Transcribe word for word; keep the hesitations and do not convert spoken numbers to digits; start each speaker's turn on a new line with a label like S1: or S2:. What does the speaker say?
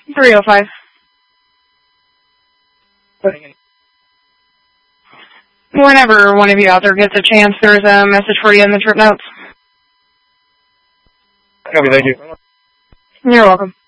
S1: three oh five. Whenever one of you out there gets a chance, there's a message for you in the trip notes.
S2: Copy, thank you.
S1: You're welcome.